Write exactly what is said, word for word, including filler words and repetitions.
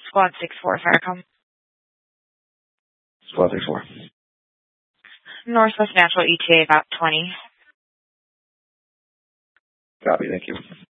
Squad six four, Faracom. Squad six four. Northwest Natural E T A about twenty. Copy, thank you.